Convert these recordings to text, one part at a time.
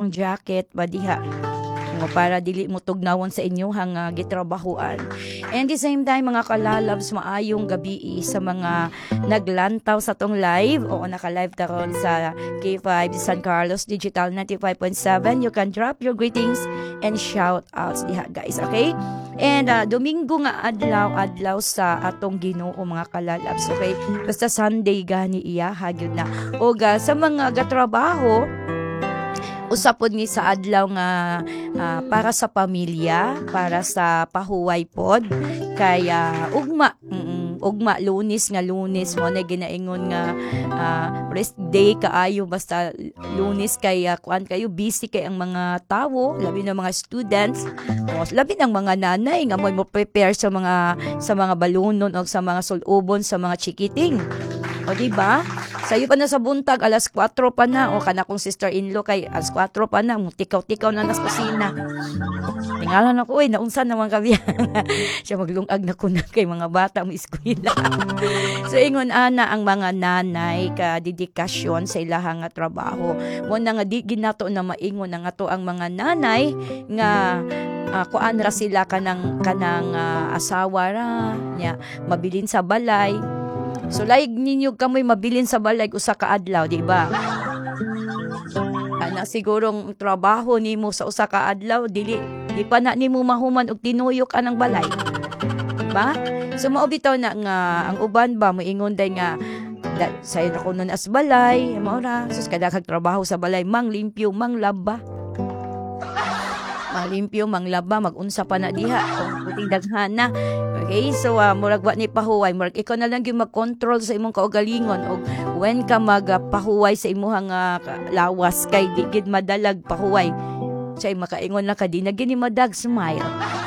long jacket ba diha. Para dili mo tugnawon sa inyong gitrabahuan. And the same time, mga kalalabs, maayong gabi sa mga naglantaw sa tong live o naka-live taron sa K5 San Carlos Digital 95.7. You can drop your greetings and shout outs diha, guys, okay? And Domingo nga adlaw sa atong Ginoo, mga kalalabs, okay? Basta Sunday gani iya hagyud na. O sa mga gatrabaho, usapod ni sa adlaw nga para sa pamilya, para sa pahuway pod, kaya ugma lunis mo na ginaingon nga rest day kaayo, basta lunis kaya kuan kayo busy kay ang mga tawo, labi ng mga students, labi ng mga nanay nga mo prepare sa mga balunon o sa mga sulubon sa mga chikiting. O diba? Sayo pa na sa buntag, alas 4 pa na. O kana kong sister-in-law kay alas 4 pa na. Tikaw-tikaw na nas kusina. Tingalan ako, naunsan naman kami. Siya maglungag na ko na kay mga bata mo eskwela. So, ingon ana ang mga nanay ka dedikasyon sa ilahang nga trabaho. Muna nga di ginato na maingon na nga to ang mga nanay nga kuan ra sila kanang asawa ra nya mabilin sa balay. So laig ninyo kamoy mabilin sa balay usa ka adlaw, di ba? Ana sigurong trabaho nimo sa usa ka adlaw di pa na nimo mahuman og tinuyok anang balay. Di ba? So mao bitaw na nga ang uban ba moingon day nga sayo na ko nun as balay, mao ra sus kada kag trabaho sa balay, manglimpyo, manglaba. Malimpyo, manglaba, magunsa pa na diha o puting daghana. Okay, so murag wa ni pahuway, murag ikaw na lang gyud mag-control sa imong kaugalingon og when ka magpahuway sa imong lawas kay di gid madalag pahuway. Say makaingon na ka di na gini madag smile.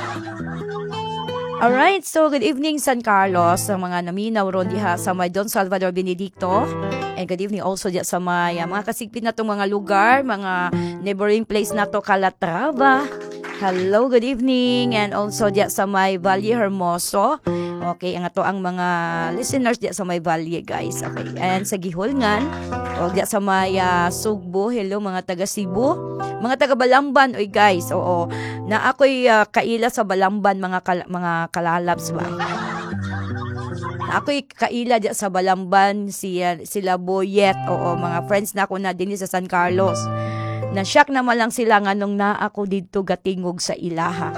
Alright, so good evening San Carlos, sa mga naminaw ron diha sa may Don Salvador Benedicto. And good evening also diya sa mga kasigpit na itong mga lugar, mga neighboring place na to, Calatrava. Hello, good evening. And also diya sa may Valle Hermoso. Okay, ang ato ang mga listeners diya sa may Valle, guys. Okay, and sa Gihulngan, o diya sa may Sugbo, hello mga taga Cebu. Mga taga Balamban, oy guys, oo. Na ako'y kaila sa Balamban, mga kalalabs ba? Ako'y kaila diya sa Balamban, sila Boyet, oo, mga friends na ako na din sa San Carlos. Na-shock naman lang sila nga nung na ako dito gatingog sa ilaha.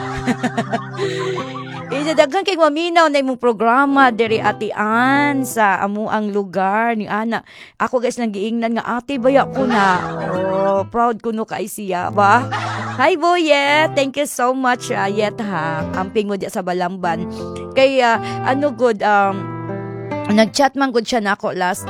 Daghan kay maminaw na imong programa diri atian sa amuang lugar ni ana. Ako guys nang giingnan nga ate baya ko na. Oh, proud ko no kay siya ba. Hi Boyet, thank you so much Yet ha. Camping mo di sa Balamban. Kay nag-chat man gud siya nako last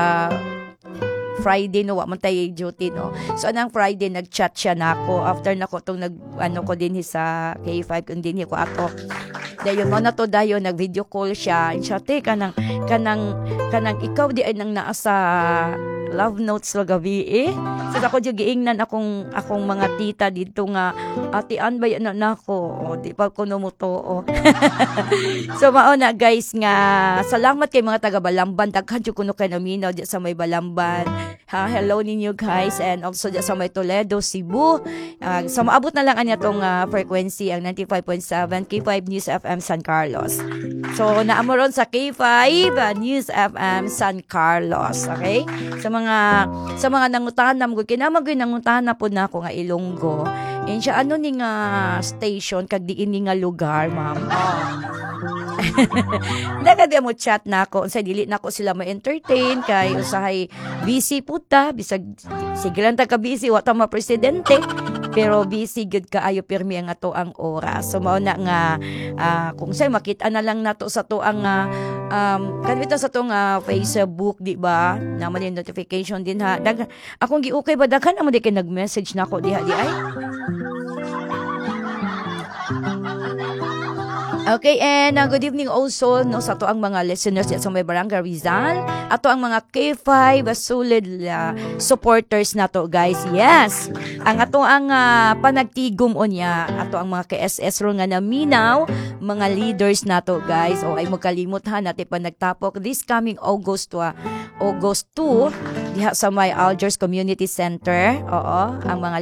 Friday no, wa man tay duty no. So anang Friday nag-chat siya nako after nako tong ko din sa K5 kun din ko ato. Dayon mo na to dayon nag-video call siya. Insate kanang ikaw di ay nang naa sa love notes lo gabi So ako di giingnan akong mga tita dito nga atian ba yan na nako. O di pa ko numuto. So mao na guys nga salamat kay mga taga Balamban, daghan jud kuno kay naminaw di sa may Balamban. Hello ninyo guys, and also di sa may Toledo, Cebu. So maabot na lang anya tong frequency ang 95.7 K5 News FM San Carlos. So naamo ron sa K5 News FM San Carlos, okay? Sa mga nangutanam ko kinamagay nangutana po na ako nga Ilonggo. And siya ano ni nga station kag diin ni nga lugar, ma'am. Nagadi mo chat na ako unsay dili na ako sila ma-entertain kay usahay busy puta bisag sige lang ta ka busy wa ta ma presidente pero busy gud kaayo pirmi ang ato ang oras. So mao na nga kung say makita na lang nato sa to ang kanito sa tong Facebook, di ba? Naman yung notification din ha. Akong giukay ba daghan naman di kay nag-message nako diha di ay. Okay, and good evening also no sa to ang mga listeners sa may Barangay Rizal, ato ang mga K5 solid supporters nato guys. Yes. Ang ato ang panagtigom unya, ato ang mga KSS ro nga naminaw, mga leaders nato guys. O ay mo kalimot ha natin pa nagtapok this coming August 2 diha sa may Algiers Community Center. Oo, ang mga